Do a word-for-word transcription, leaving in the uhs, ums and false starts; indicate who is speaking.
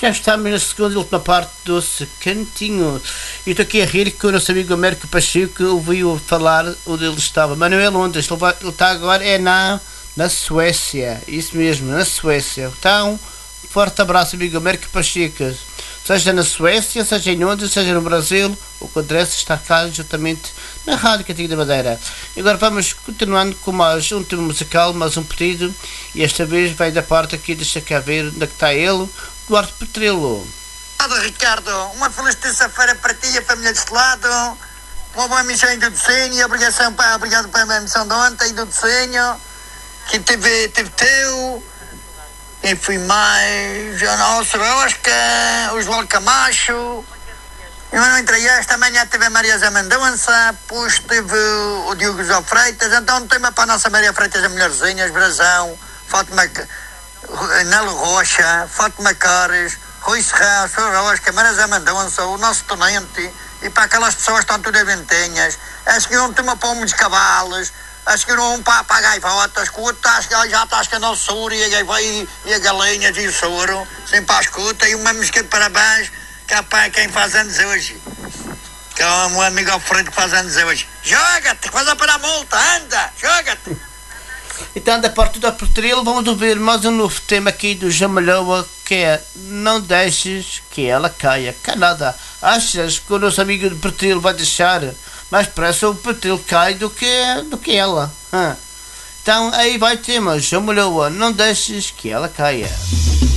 Speaker 1: Já estamos na segunda e última parte do Doce Cantinho. E estou aqui a rir que o nosso amigo Américo Pacheco ouviu falar onde ele estava. Mas não é Londres, ele, vai, ele está agora é na, na Suécia. Isso mesmo, na Suécia. Então, um forte abraço, amigo Américo Pacheco. Seja na Suécia, seja em Londres, seja no Brasil, o que interessa está cá juntamente na Rádio Cantinho da Madeira. E agora vamos continuando com mais um tema musical, mais um pedido. E esta vez vem da parte aqui, deixa cá ver onde é que está ele. Duarte Petrelo.
Speaker 2: Obrigado, Ricardo. Uma feliz terça-feira para ti e a família deste lado. Uma boa missão do desenho. Obrigação, pá, obrigado pela missão de ontem do desenho. Que teve, teve teu. E fui mais. O nosso Oscar, o João Camacho. Eu não entrei esta manhã, teve a Maria Zé Mendonça. Depois teve o Diogo José Freitas. Então tema para a nossa Maria Freitas, a Mulherzinhas, Brasão, Fátima. Nelo Rocha, Fátima Cares, Rui Serrão, Sr. Oscar, Maria Mendonça, o nosso tenente, e para aquelas pessoas que estão tudo aventenhas, a seguir um tema para um de cavalos, a seguir um para, para gaivotas, que o outro tá, já está a no soro, e a gaiva e, e a galinhas e o soro, sempre para a escuta, e uma música de parabéns, que é para quem faz anos hoje, que é um amigo Alfredo que faz anos hoje. Joga-te, faz a para a multa, anda, joga-te.
Speaker 1: Então, da parte do Petrelo, vamos ouvir mais um novo tema aqui do Jamalhoa, que é Não Deixes Que Ela Caia. Canada, achas que o nosso amigo do Petrelo vai deixar? Mais depressa o Petrelo cai do que, do que ela. Hã? Então, aí vai o tema, Jamalhoa, Não Deixes Que Ela Caia.